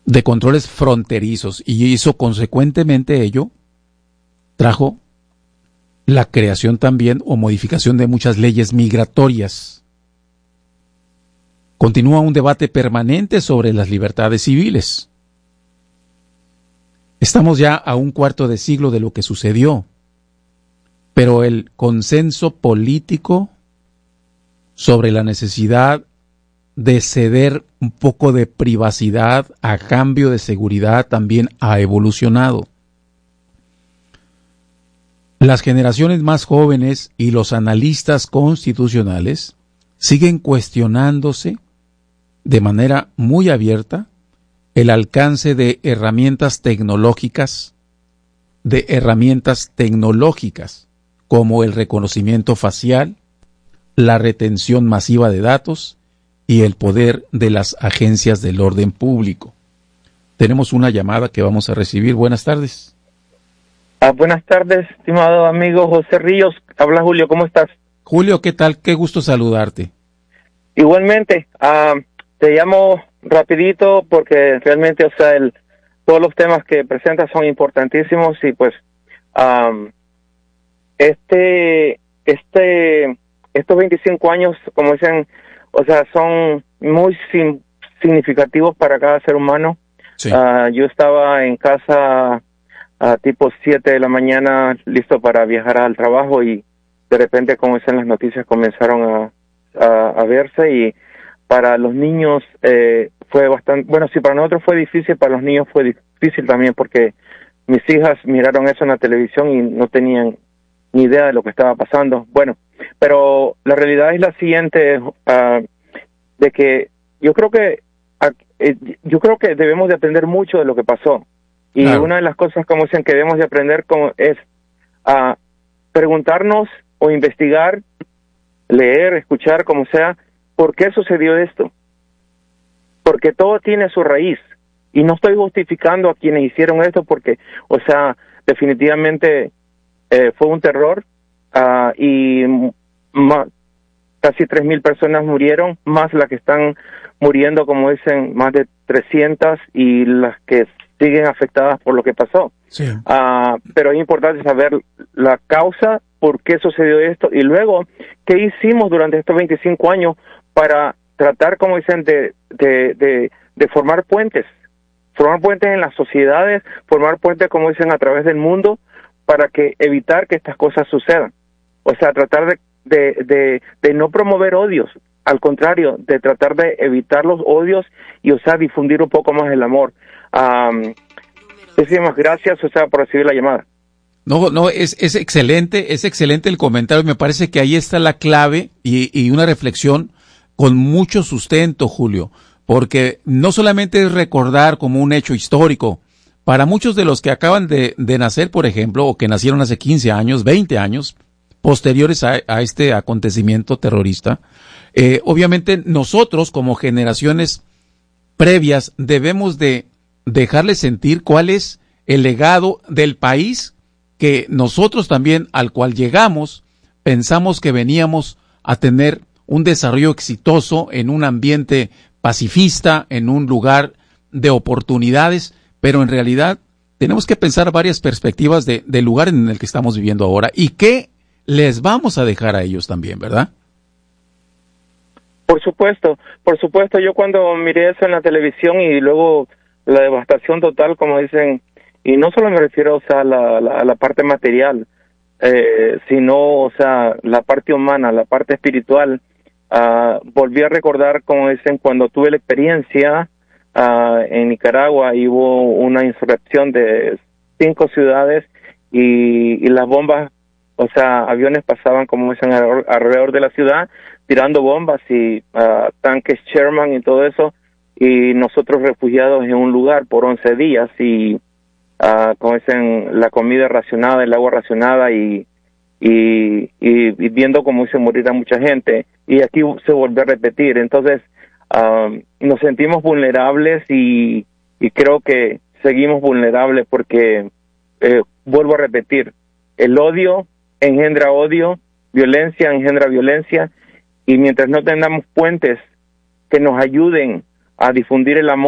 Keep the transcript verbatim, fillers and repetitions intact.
de controles fronterizos, y hizo consecuentemente ello, trajo la creación también o modificación de muchas leyes migratorias. Continúa un debate permanente sobre las libertades civiles. Estamos ya a un cuarto de siglo de lo que sucedió, pero el consenso político sobre la necesidad de ceder un poco de privacidad a cambio de seguridad también ha evolucionado. Las generaciones más jóvenes y los analistas constitucionales siguen cuestionándose de manera muy abierta el alcance de herramientas tecnológicas, de herramientas tecnológicas como el reconocimiento facial, la retención masiva de datos y el poder de las agencias del orden público. Tenemos una llamada que vamos a recibir. Buenas tardes. Ah, buenas tardes, estimado amigo José Ríos. Habla Julio, ¿cómo estás? Julio, ¿qué tal? Qué gusto saludarte. Igualmente, uh, te llamo rapidito porque realmente, o sea, el, todos los temas que presentas son importantísimos y pues um, este, este, estos veinticinco años, como dicen, o sea, son muy sin, significativos para cada ser humano. Sí. Uh, yo estaba en casa a tipo siete de la mañana, listo para viajar al trabajo, y de repente, como dicen, las noticias comenzaron a, a, a verse, y para los niños eh, fue bastante, bueno, si para nosotros fue difícil, para los niños fue difícil también, porque mis hijas miraron eso en la televisión y no tenían ni idea de lo que estaba pasando. Bueno, pero la realidad es la siguiente, uh, de que yo creo que uh, yo creo que debemos de aprender mucho de lo que pasó. Y claro, una de las cosas, como dicen, que debemos de aprender como es a uh, preguntarnos o investigar, leer, escuchar, como sea, ¿por qué sucedió esto? Porque todo tiene su raíz. Y no estoy justificando a quienes hicieron esto porque, o sea, definitivamente eh, fue un terror uh, y ma- casi tres mil personas murieron, más las que están muriendo, como dicen, más de trescientas, y las que siguen afectadas por lo que pasó. Sí. Uh, pero es importante saber la causa, por qué sucedió esto, y luego, qué hicimos durante estos veinticinco años para tratar, como dicen, de, de, de, de formar puentes, formar puentes en las sociedades, formar puentes, como dicen, a través del mundo, para que evitar que estas cosas sucedan. O sea, tratar de, de, de, de no promover odios, al contrario, de tratar de evitar los odios y, o sea, difundir un poco más el amor. Um, muchísimas gracias, o sea, por recibir la llamada. No, no, es, es excelente, es excelente el comentario. Me parece que ahí está la clave y, y una reflexión con mucho sustento, Julio, porque no solamente es recordar como un hecho histórico. Para muchos de los que acaban de, de nacer, por ejemplo, o que nacieron hace quince años, veinte años, posteriores a, a este acontecimiento terrorista, eh, obviamente nosotros como generaciones previas debemos de dejarles sentir cuál es el legado del país que nosotros también, al cual llegamos, pensamos que veníamos a tener un desarrollo exitoso en un ambiente pacifista, en un lugar de oportunidades, pero en realidad tenemos que pensar varias perspectivas de, del lugar en el que estamos viviendo ahora y qué les vamos a dejar a ellos también, ¿verdad? Por supuesto, por supuesto. Yo cuando miré eso en la televisión y luego la devastación total, como dicen, y no solo me refiero, o sea, a la, la, a la parte material, eh, sino, o sea, la parte humana, la parte espiritual. Uh, volví a recordar, como dicen, cuando tuve la experiencia uh, en Nicaragua, y hubo una insurrección de cinco ciudades y, y las bombas, o sea, aviones pasaban, como dicen, alrededor, alrededor de la ciudad, tirando bombas y uh, tanques Sherman y todo eso, y nosotros refugiados en un lugar por once días y, uh, como dicen, la comida racionada, el agua racionada y Y, y, y viendo cómo hizo morir a mucha gente, y aquí se volvió a repetir. Entonces um, nos sentimos vulnerables y, y creo que seguimos vulnerables porque, eh, vuelvo a repetir, el odio engendra odio, violencia engendra violencia, y mientras no tengamos puentes que nos ayuden a difundir el amor,